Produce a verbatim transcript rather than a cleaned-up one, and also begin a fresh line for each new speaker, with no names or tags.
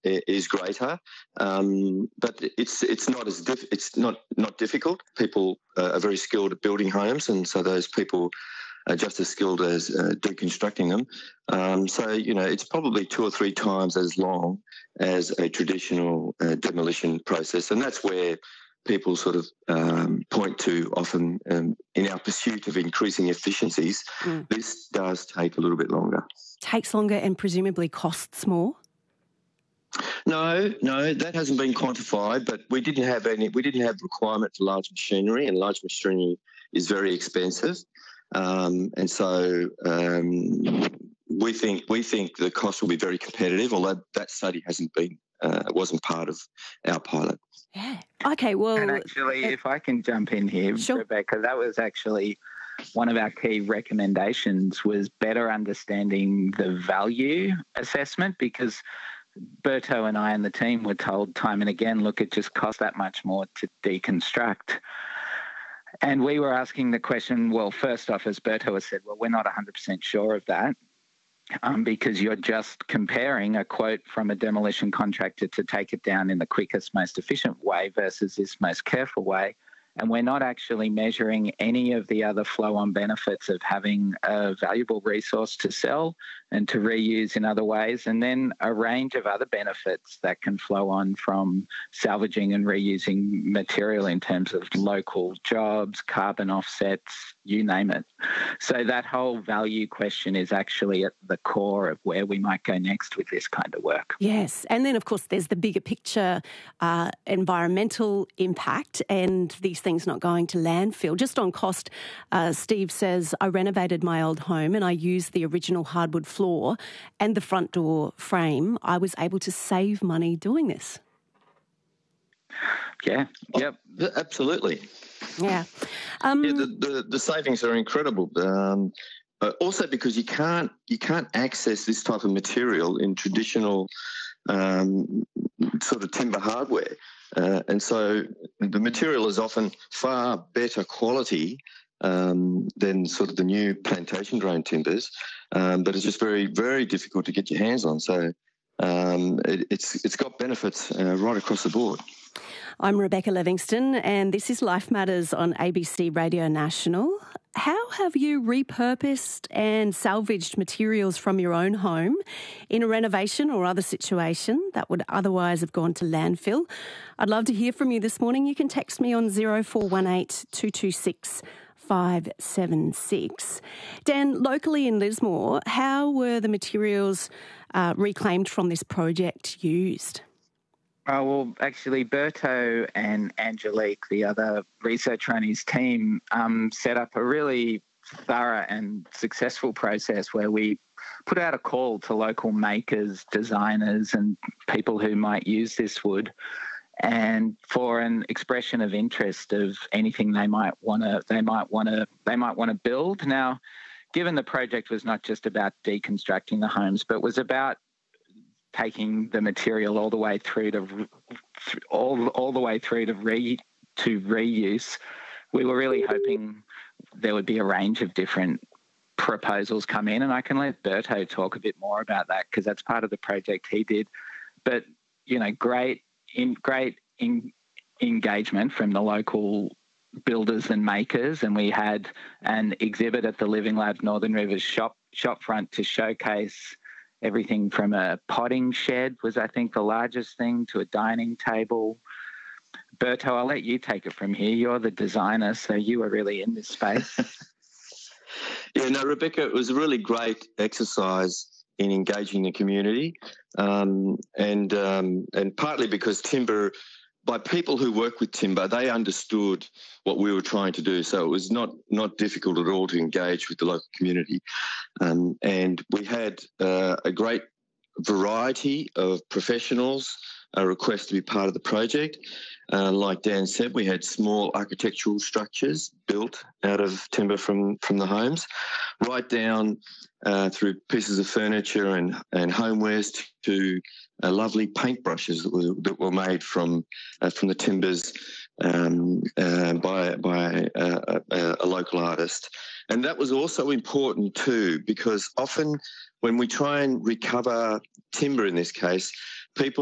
i- is greater, um, but it's it's not as diff- it's not not difficult. People uh, are very skilled at building homes, and so those people are just as skilled as uh, deconstructing them. Um, so you know, it's probably two or three times as long as a traditional uh, demolition process, and that's where people sort of um, point to often um, in our pursuit of increasing efficiencies. Mm. This does take a little bit longer.
Takes longer and presumably costs more?
No, no, that hasn't been quantified, but we didn't have any, we didn't have requirement for large machinery, and large machinery is very expensive. Um, and so um, we think we think the cost will be very competitive, although that study hasn't been, uh, wasn't part of our pilot.
Yeah. Okay, well...
And actually, uh, if I can jump in here,
sure.
Rebecca, that was actually one of our key recommendations, was better understanding the value assessment, because Berto and I and the team were told time and again, look, it just costs that much more to deconstruct. And we were asking the question, well, first off, as Berto has said, well, we're not one hundred percent sure of that. Um, because you're just comparing a quote from a demolition contractor to take it down in the quickest, most efficient way versus this most careful way. And we're not actually measuring any of the other flow-on benefits of having a valuable resource to sell and to reuse in other ways, and then a range of other benefits that can flow on from salvaging and reusing material in terms of local jobs, carbon offsets, you name it. So that whole value question is actually at the core of where we might go next with this kind of work.
Yes, and then of course there's the bigger picture uh, environmental impact and these things not going to landfill. Just on cost, uh, Steve says, I renovated my old home and I used the original hardwood floor and the front door frame. I was able to save money doing this.
Yeah, yep.
Oh, absolutely.
Yeah. Um,
yeah the, the, the savings are incredible. Um, but also because you can't you can't access this type of material in traditional um, sort of timber hardware. Uh, and so the material is often far better quality um, than sort of the new plantation grown timbers, um, but it's just very, very difficult to get your hands on. So um, it, it's it's got benefits uh, right across the board.
I'm Rebecca Livingston, and this is Life Matters on A B C Radio National. How have you repurposed and salvaged materials from your own home in a renovation or other situation that would otherwise have gone to landfill? I'd love to hear from you this morning. You can text me on zero four one eight, two two six, five seven six. Dan, locally in Lismore, how were the materials uh, reclaimed from this project used?
Oh, well, actually, Berto and Angelique, the other researcher on his team, um, set up a really thorough and successful process where we put out a call to local makers, designers and people who might use this wood, and for an expression of interest of anything they might want to they might want to they might want to build. Now, given the project was not just about deconstructing the homes, but was about taking the material all the way through to all all the way through to re to reuse, we were really hoping there would be a range of different proposals come in, and I can let Berto talk a bit more about that because that's part of the project he did. But you know, great in great in, engagement from the local builders and makers, and we had an exhibit at the Living Labs Northern Rivers shop shop front to showcase everything from a potting shed was, I think, the largest thing, to a dining table. Berto, I'll let you take it from here. You're the designer, so you were really in this space.
Yeah, no, Rebecca, it was a really great exercise in engaging the community, um, and um, and partly because timber, by people who work with timber, they understood what we were trying to do. So it was not not difficult at all to engage with the local community. Um, and we had uh, a great variety of professionals uh, request to be part of the project. Uh, like Dan said, we had small architectural structures built out of timber from, from the homes, right down uh, through pieces of furniture and, and homewares to uh, lovely paintbrushes that were, that were made from uh, from the timbers um, uh, by by uh, a, a local artist. And that was also important too, because often when we try and recover timber in this case, people